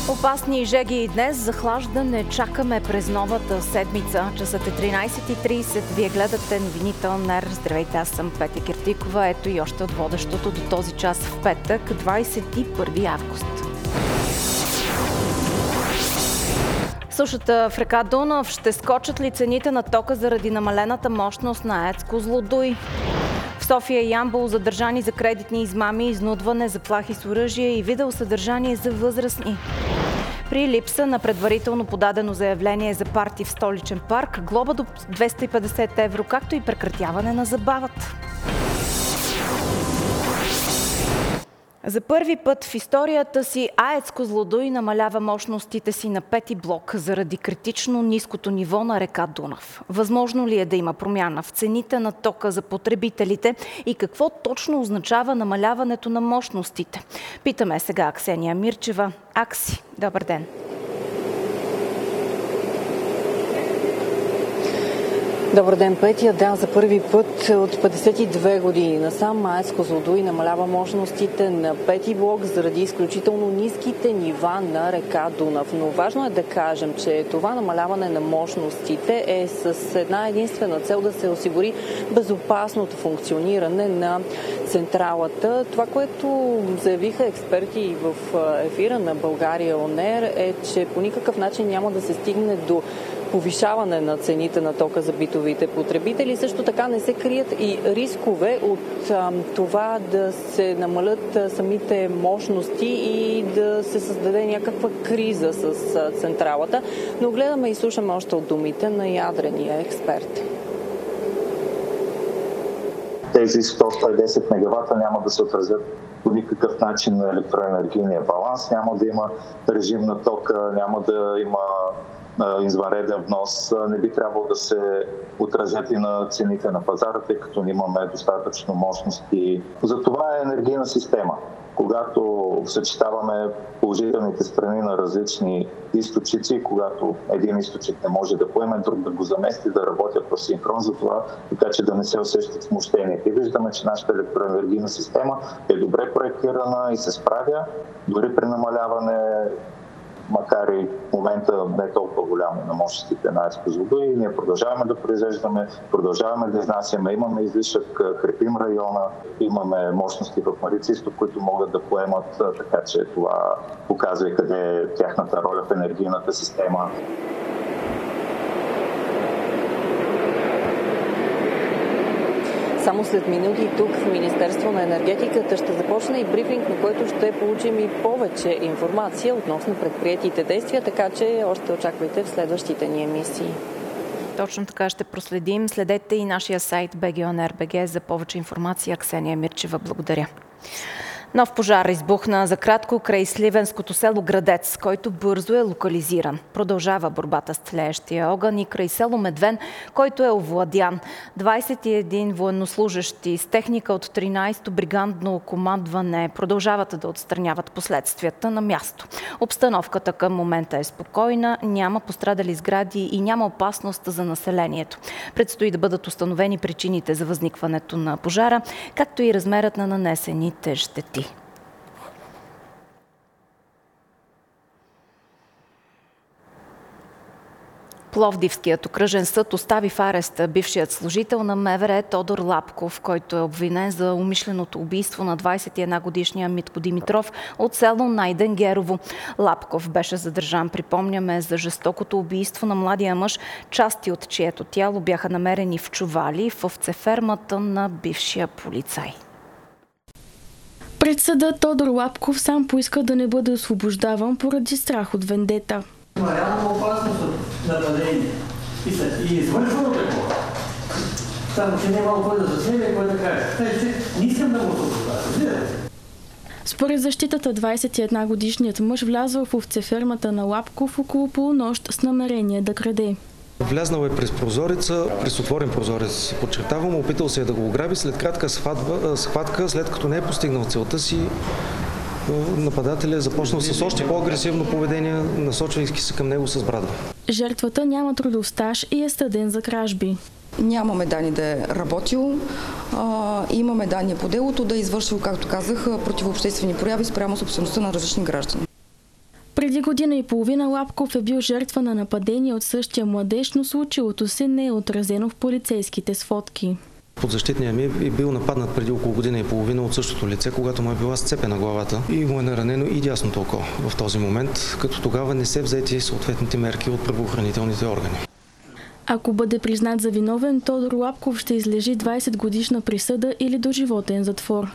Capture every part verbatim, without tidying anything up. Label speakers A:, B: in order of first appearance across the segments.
A: Опасни жеги и днес, захлаждане чакаме през новата седмица. Часът е тринайсет и трийсет. Вие гледате новините ОНЕР. Здравейте, аз съм Петя Киртикова. Ето и още от водещото до този час в петък, двайсет и първи август. Сушата в река Дунав. Ще скочат ли цените на тока заради намалената мощност на АЕЦ Козлодуй? В София и Ямбол задържани за кредитни измами, изнудване, заплахи с оръжие и видеосъдържание за възрастни. При липса на предварително подадено заявление за парти в Столичен парк, глоба до двеста и петдесет евро, както и прекратяване на забавата. За първи път в историята си АЕЦ Козлодуй намалява мощностите си на пети блок заради критично ниското ниво на река Дунав. Възможно ли е да има промяна в цените на тока за потребителите и какво точно означава намаляването на мощностите? Питаме сега Ксения Мирчева. Акси, добър ден!
B: Добър ден, Петя. Да, за първи път от петдесет и две години насам АЕЦ Козлодуй намалява мощностите на пети блок заради изключително ниските нива на река Дунав. Но важно е да кажем, че това намаляване на мощностите е с една единствена цел да се осигури безопасното функциониране на централата. Това, което заявиха експерти в ефира на България ОНЕР, е, че по никакъв начин няма да се стигне до повишаване на цените на тока за битовите потребители. Също така не се крият и рискове от а, това да се намалят а, самите мощности и да се създаде някаква криза с а, централата. Но гледаме и слушаме още от думите на ядрения експерт.
C: Тези сто до сто и десет мегавата няма да се отразят по никакъв начин на електроенергийния баланс, няма да има режим на тока, няма да има извънреден внос, не би трябвало да се отразят и на цените на пазара, тъй като нямаме достатъчно мощности. Затова е енергийна система. Когато съчетаваме положителните страни на различни източници, когато един източник не може да поеме, друг да го замести, да работят в синхрон за това, така че да не се усещат смущенията. И виждаме, че нашата електроенергийна система е добре проектирана и се справя, дори при намаляване, макар и в момента не е толкова голямо на мощностите на АЕЦ Козлодуй. Ние продължаваме да произвеждаме, продължаваме да изнасяме, имаме излишък, крепим района, имаме мощности в Марица изток, които могат да поемат, така че това показва и къде е тяхната роля в енергийната система.
B: Само след минути тук в Министерство на енергетиката ще започне и брифинг, на който ще получим и повече информация относно предприетите действия, така че още очаквайте в следващите ни емисии.
A: Точно така ще проследим. Следете и нашия сайт би джи о ен ер точка би джи за повече информация. Ксения Мирчева, благодаря. Нов пожар избухна за кратко край сливенското село Градец, който бързо е локализиран. Продължава борбата с тлеещия огън и край село Медвен, който е овладян. двайсет и един военнослужещи с техника от тринайсето бригадно командване продължават да отстраняват последствията на място. Обстановката към момента е спокойна, няма пострадали сгради и няма опасност за населението. Предстои да бъдат установени причините за възникването на пожара, както и размерът на нанесените щети. Пловдивският окръжен съд остави в ареста бившият служител на МВР Тодор Лапков, който е обвинен за умишленото убийство на двайсет и една годишния Митко Димитров от село Найденгерово. Лапков беше задържан, припомняме, за жестокото убийство на младия мъж, части от чието тяло бяха намерени в чували в овцефермата на бившия полицай.
D: Пред съда Тодор Лапков сам поиска да не бъде освобождаван поради страх от вендета.
E: Има реална опасност от нападение и извършвано такова. Само, че няма кой да заснеме, кой да каже. Не искам да го освобождавам.
D: Според защитата, двайсет и една годишният мъж влязъл в овцефермата на Лапков около полунощ с намерение да краде.
F: Влезнал е през прозореца, през отворен прозорец, подчертавам, опитал се е да го ограби след кратка схватка, схватка, след като не е постигнал целта си. Нападателят е започнал с още по-агресивно поведение, насочвайки се към него с брадва.
D: Жертвата няма трудов стаж и е съден за кражби.
G: Нямаме данни да е работил, а, имаме данни по делото да е извършил, както казах, противообществени прояви спрямо собствеността на различни граждани.
D: Преди година и половина Лапков е бил жертва на нападение от същия младеж, но случилото се не е отразено в полицейските сфотки.
F: Подзащитният ми е бил нападнат преди около година и половина от същото лице, когато му е била сцепена главата и му е наранено и дясното око в този момент, като тогава не се взети съответните мерки от правоохранителните органи.
D: Ако бъде признат за виновен, Тодор Лапков ще излежи двайсет годишна присъда или доживотен затвор.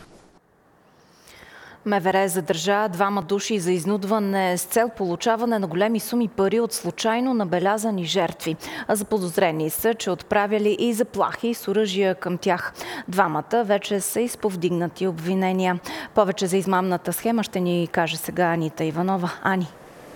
A: МВР задържа двама души за изнудване с цел получаване на големи суми пари от случайно набелязани жертви. А заподозрени са, че отправяли и заплахи с оръжия към тях. Двамата вече са изповдигнати обвинения. Повече за измамната схема ще ни каже сега Анита Иванова. Ани.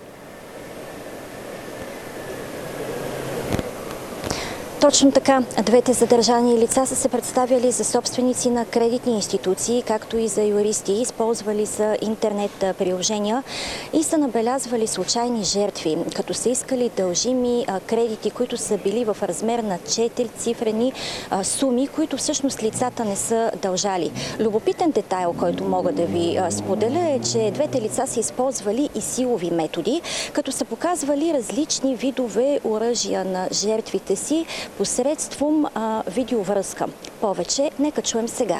H: Точно така. Двете задържани лица са се представили за собственици на кредитни институции, както и за юристи, използвали са интернет приложения и са набелязвали случайни жертви, като са искали дължими кредити, които са били в размер на четири цифрени суми, които всъщност лицата не са дължали. Любопитен детайл, който мога да ви споделя, е, че двете лица са използвали и силови методи, като са показвали различни видове оръжия на жертвите си посредством а, видеовръзка. Повече нека чуем сега.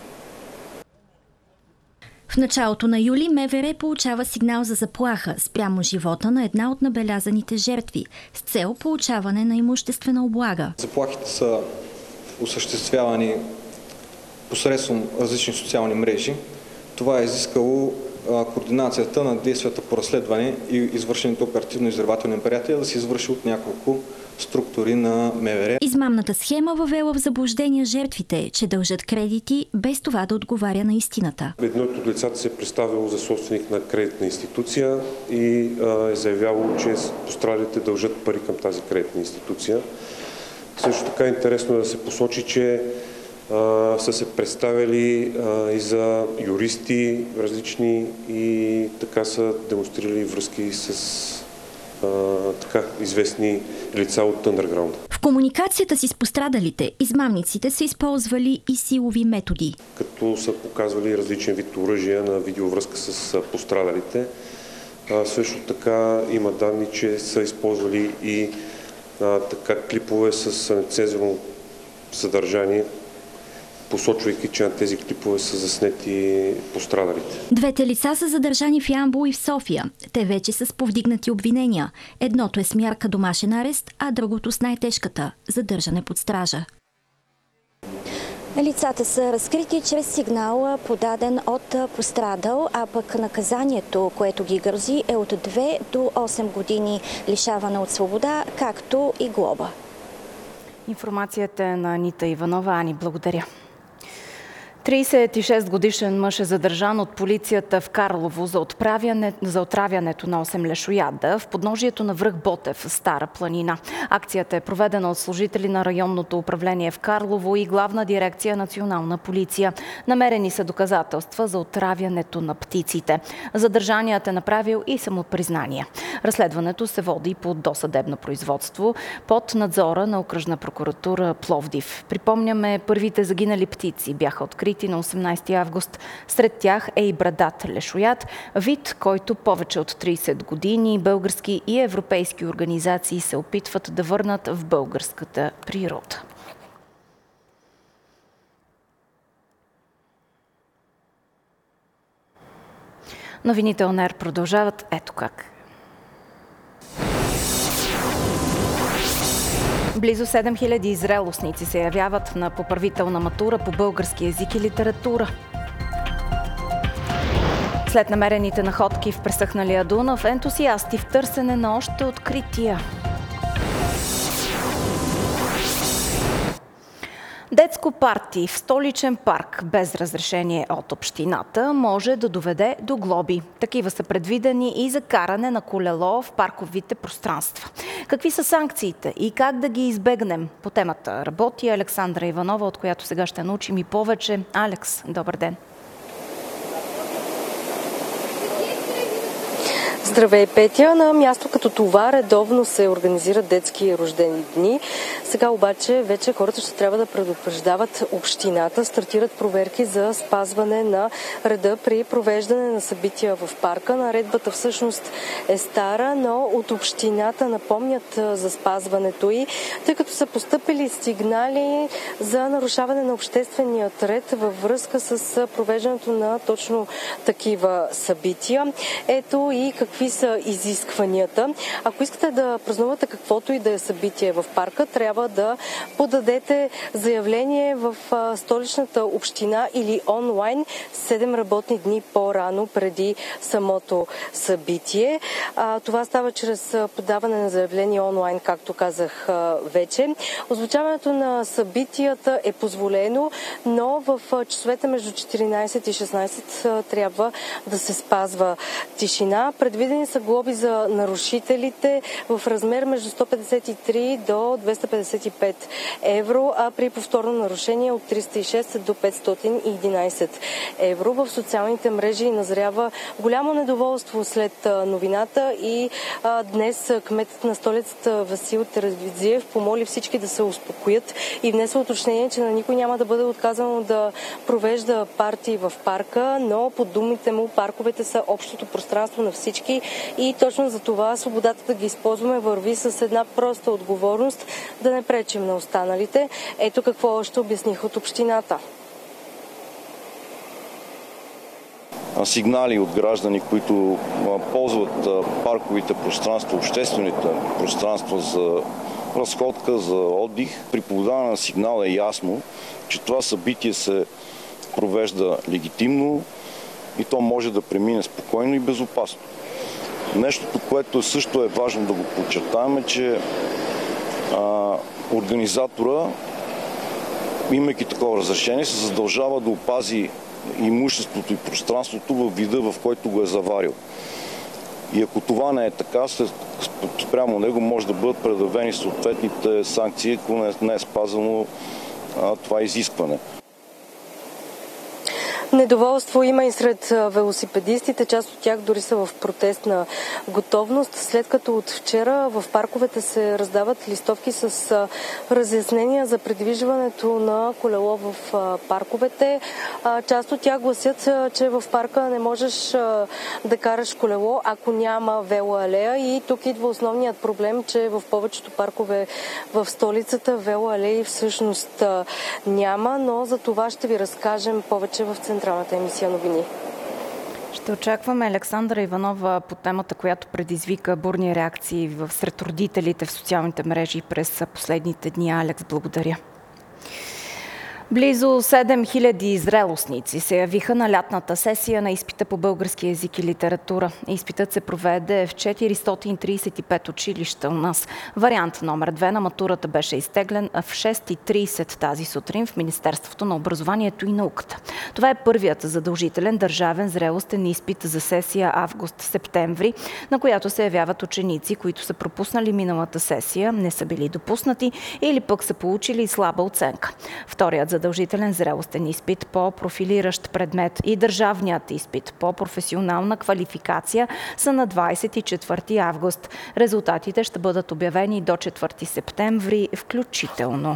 I: В началото на юли МВР получава сигнал за заплаха спрямо живота на една от набелязаните жертви с цел получаване на имуществена облага.
J: Заплахите са осъществявани посредством различни социални мрежи. Това е изискало а, координацията на действията по разследване и извършените оперативно-издирвателни мероприятия да се извърши от няколко структури на МВР.
I: Измамната схема въвела в заблуждение жертвите, че дължат кредити, без това да отговаря на истината.
K: Едното от лицата се е представило за собственик на кредитна институция и а, е заявявало, че пострадалите дължат пари към тази кредитна институция. Също така е интересно да се посочи, че а, са се представили а, и за юристи различни и така са демонстрирали връзки с Uh, така известни лица от underground.
I: В комуникацията си с пострадалите, измамниците са използвали и силови методи.
K: Като са показвали различен вид оръжия на видеовръзка с пострадалите. Uh, също така има данни, че са използвали и uh, така клипове с нецензурно съдържание, посочвайки, че на тези клипове са заснети пострадалите.
I: Двете лица са задържани в Ямбол и в София. Те вече са с повдигнати обвинения. Едното е с мярка домашен арест, а другото с най-тежката – задържане под стража.
H: Лицата са разкрити чрез сигнал, подаден от пострадал, а пък наказанието, което ги грози, е от две до осем години лишаване от свобода, както и глоба.
A: Информацията е на Анита Иванова. Ани, благодаря. трийсет и шест годишен мъж е задържан от полицията в Карлово за, за отравянето на осем лешояда в подножието на връх Ботев, Стара планина. Акцията е проведена от служители на районното управление в Карлово и Главна дирекция Национална полиция. Намерени са доказателства за отравянето на птиците. Задържаният е направил и самопризнание. Разследването се води по досъдебно производство под надзора на Окръжна прокуратура Пловдив. Припомняме, първите загинали птици бяха открити на осемнайсети август. Сред тях е и брадат лешояд, вид, който повече от трийсет години български и европейски организации се опитват да върнат в българската природа. Новините ОНЕР продължават ето как. Близо седем хиляди зрелостници се явяват на поправителна матура по български език и литература. След намерените находки в пресъхналия Дунав, ентусиасти в търсене на още открития. Детско парти в столичен парк без разрешение от общината може да доведе до глоби. Такива са предвидени и за каране на колело в парковите пространства. Какви са санкциите и как да ги избегнем? По темата работи Александра Иванова, от която сега ще научим и повече. Алекс, добър ден!
L: Здравей, Петя! На място като това редовно се организират детски рождени дни. Сега обаче вече хората ще трябва да предупреждават общината. Стартират проверки за спазване на реда при провеждане на събития в парка. Наредбата всъщност е стара, но от общината напомнят за спазването й, тъй като са постъпили сигнали за нарушаване на общественият ред във връзка с провеждането на точно такива събития. Ето и какви са изискванията. Ако искате да празнувате каквото и да е събитие в парка, трябва да подадете заявление в столичната община или онлайн седем работни дни по-рано преди самото събитие. Това става чрез подаване на заявление онлайн, както казах вече. Озвучаването на събитията е позволено, но в часовете между четиринайсет и шестнайсет трябва да се спазва тишина. Предвидени са глоби за нарушителите в размер между сто петдесет и три до двеста петдесет и пет евро, а при повторно нарушение от триста и шест до петстотин и единайсет евро. В социалните мрежи назрява голямо недоволство след новината и а, днес кметът на столицата Васил Терезиев помоли всички да се успокоят и внесе уточнение, че на никой няма да бъде отказано да провежда партии в парка, но по думите му парковете са общото пространство на всички и точно за това свободата да ги използваме върви с една проста отговорност да не пречим на останалите. Ето какво още обясних от общината.
M: Сигнали от граждани, които ползват парковите пространства, обществените пространства за разходка, за отдих. При подаване на сигнала е ясно, че това събитие се провежда легитимно и то може да премине спокойно и безопасно. Нещото, което също е важно да го подчертаем, е, че а, организатора, имайки такова разрешение, се задължава да опази имуществото и пространството във вида, в който го е заварил. И ако това не е така, спрямо него може да бъдат предявени съответните санкции, ако не е спазано а, това изискване.
L: Недоволство има и сред велосипедистите. Част от тях дори са в протестна готовност, след като от вчера в парковете се раздават листовки с разяснения за придвижването на колело в парковете. Част от тях гласят, че в парка не можеш да караш колело, ако няма велоалея. И тук идва основният проблем, че в повечето паркове в столицата велоалеи всъщност няма, но за това ще ви разкажем повече в централната емисия новини.
A: Ще очакваме Александра Иванова по темата, която предизвика бурни реакции сред родителите в социалните мрежи през последните дни. Алекс, благодаря. Близо седем хиляди зрелостници се явиха на лятната сесия на изпита по български език и литература. Изпитът се проведе в четиристотин трийсет и пет училища у нас. Вариант номер две на матурата беше изтеглен в шест и трийсет тази сутрин в Министерството на образованието и науката. Това е първият задължителен държавен зрелостен изпит за сесия август-септември, на която се явяват ученици, които са пропуснали миналата сесия, не са били допуснати или пък са получили слаба оценка. Вторият задължителен зрелостен изпит по профилиращ предмет и държавният изпит по професионална квалификация са на двадесет и четвърти август. Резултатите ще бъдат обявени до четвърти септември включително.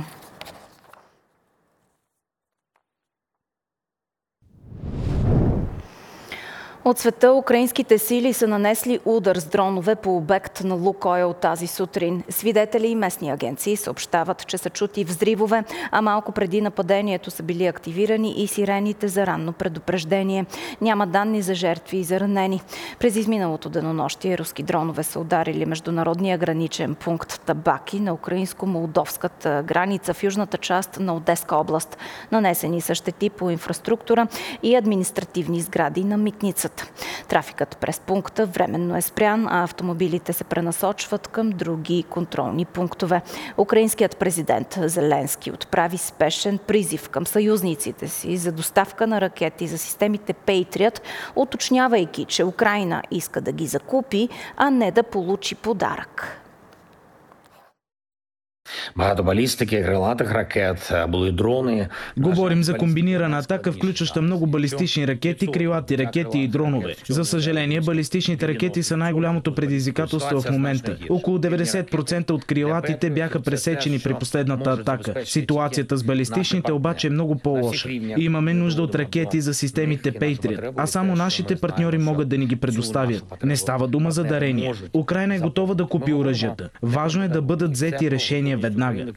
A: От света украинските сили са нанесли удар с дронове по обект на Лукойл тази сутрин. Свидетели и местни агенции съобщават, че са чути взривове, а малко преди нападението са били активирани и сирените за ранно предупреждение. Няма данни за жертви и за ранени. През изминалото денонощие руски дронове са ударили международния граничен пункт Табаки на украинско-молдовската граница в южната част на Одеска област. Нанесени са щети по инфраструктура и административни сгради на митницата. Трафикът през пункта временно е спрян, а автомобилите се пренасочват към други контролни пунктове. Украинският президент Зеленски отправи спешен призив към съюзниците си за доставка на ракети за системите Patriot, уточнявайки, че Украйна иска да ги закупи, а не да получи подарък.
N: Багато балістики, крилатих ракет, були дрони.
O: Говорим за комбинирана атака, включваща много балистични ракети, крилати ракети и дронове. За съжаление, балистичните ракети са най-голямото предизвикателство в момента. Около деветдесет процента от крилатите бяха пресечени при последната атака. Ситуацията с балистичните обаче е много по-лоша. Имаме нужда от ракети за системите Patriot, а само нашите партньори могат да ни ги предоставят. Не става дума за дарение. Украйна е готова да купи оръжията. Важно е да бъдат взети решения веднага.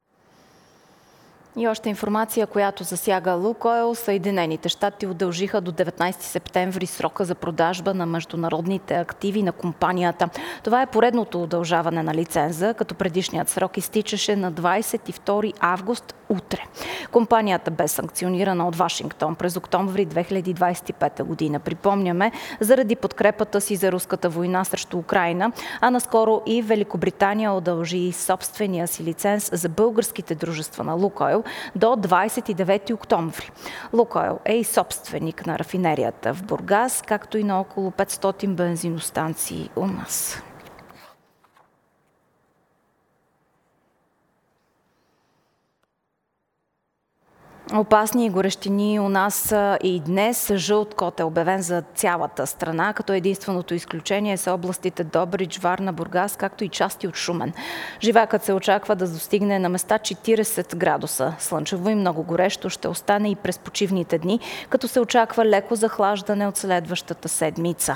A: И още информация, която засяга Лукойл. Съединените щати удължиха до деветнайсети септември срока за продажба на международните активи на компанията. Това е поредното удължаване на лиценза, като предишният срок изтичаше на двайсет и втори август, утре. Компанията бе санкционирана от Вашингтон през октомври две хиляди двайсет и пета година. Припомняме, заради подкрепата си за руската война срещу Украйна, а наскоро и Великобритания удължи собствения си лиценз за българските дружества на Лукойл до двайсет и девети октомври. Лукойл е и собственик на рафинерията в Бургас, както и на около петстотин бензиностанции у нас. Опасни горещини у нас и днес. Жълт код е обявен за цялата страна, като единственото изключение са областите Добрич, Варна, Бургас, както и части от Шумен. Живакът се очаква да достигне на места четирийсет градуса. Слънчево и много горещо ще остане и през почивните дни, като се очаква леко захлаждане от следващата седмица.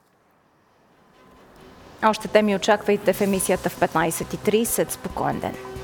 A: Още теми очаквайте в емисията в петнайсет и трийсет. Спокоен ден!